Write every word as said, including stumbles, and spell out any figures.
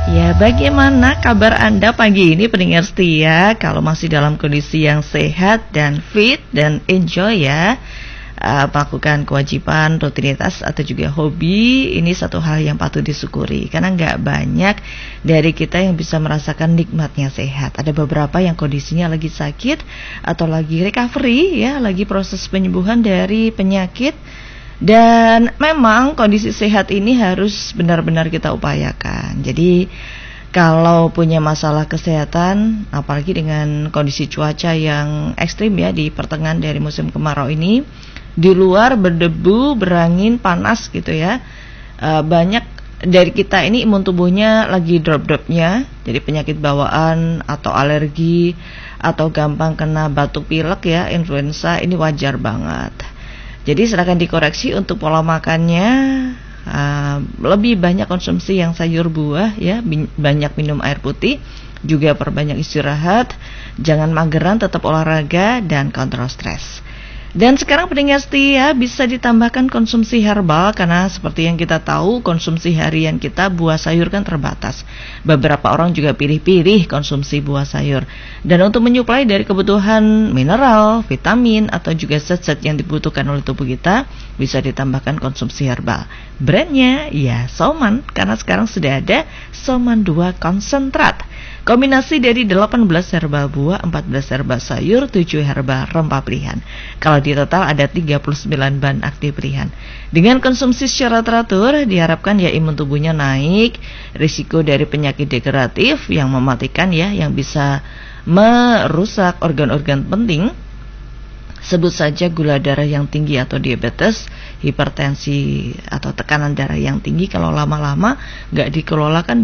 Ya, bagaimana kabar Anda pagi ini pendengar setia? Kalau masih dalam kondisi yang sehat dan fit dan enjoy ya, uh, melakukan kewajiban, rutinitas atau juga hobi, ini satu hal yang patut disyukuri. Karena nggak banyak dari kita yang bisa merasakan nikmatnya sehat. Ada beberapa yang kondisinya lagi sakit atau lagi recovery ya, lagi proses penyembuhan dari penyakit. Dan memang kondisi sehat ini harus benar-benar kita upayakan. Jadi kalau punya masalah kesehatan, apalagi dengan kondisi cuaca yang ekstrim ya di pertengahan dari musim kemarau ini, di luar berdebu, berangin, panas gitu ya, e, banyak dari kita ini imun tubuhnya lagi drop-dropnya. Jadi penyakit bawaan atau alergi atau gampang kena batuk pilek ya, influenza, ini wajar banget. Jadi silakan dikoreksi untuk pola makannya, uh, lebih banyak konsumsi yang sayur buah ya, banyak minum air putih, juga perbanyak istirahat, jangan mageran, tetap olahraga dan kontrol stres. Dan sekarang pendengar setia bisa ditambahkan konsumsi herbal, karena seperti yang kita tahu konsumsi harian kita buah sayur kan terbatas. Beberapa orang juga pilih-pilih konsumsi buah sayur. Dan untuk menyuplai dari kebutuhan mineral, vitamin atau juga zat-zat yang dibutuhkan oleh tubuh kita, bisa ditambahkan konsumsi herbal. Brandnya ya Soman, karena sekarang sudah ada Soman dua konsentrat. Kombinasi dari delapan belas herbal buah, empat belas herbal sayur, tujuh herbal rempah pilihan. Kalau di total ada tiga puluh sembilan bahan aktif pilihan. Dengan konsumsi secara teratur, diharapkan ya imun tubuhnya naik, risiko dari penyakit degeneratif yang mematikan ya, yang bisa merusak organ-organ penting, sebut saja gula darah yang tinggi atau diabetes, hipertensi atau tekanan darah yang tinggi. Kalau lama-lama nggak dikelola kan